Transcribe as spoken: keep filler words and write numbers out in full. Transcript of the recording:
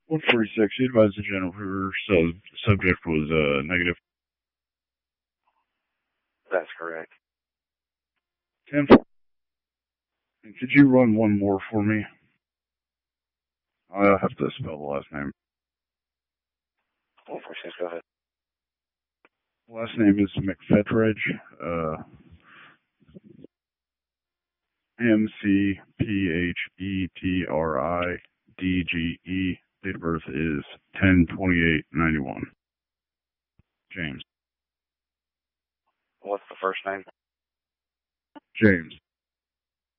one forty-six, he advised the Jennifer sub subject was uh, negative. That's correct. ten four. Could you run one more for me? I'll have to spell the last name. one forty-six, go ahead. Last name is McFetridge. Uh, M C P H E T R I D G E. Date of birth is ten twenty-eight ninety-one. James. What's the first name? James.